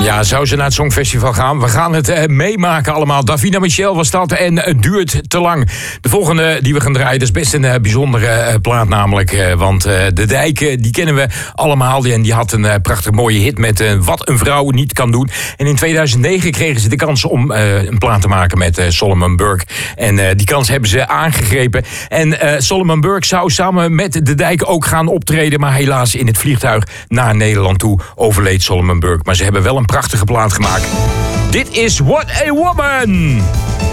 Ja, zou ze naar het Songfestival gaan? We gaan het meemaken allemaal. Davina Michel was dat en het duurt te lang. De volgende die we gaan draaien, dat is best een bijzondere plaat namelijk. Want De Dijk, die kennen we allemaal. En die had een prachtig mooie hit met Wat een vrouw niet kan doen. En in 2009 kregen ze de kans om een plaat te maken met Solomon Burke. En die kans hebben ze aangegrepen. En Solomon Burke zou samen met De Dijk ook gaan optreden. Maar helaas in het vliegtuig naar Nederland toe overleed Solomon Burke. Maar ze hebben wel een prachtige plaat gemaakt. Dit is What a Woman!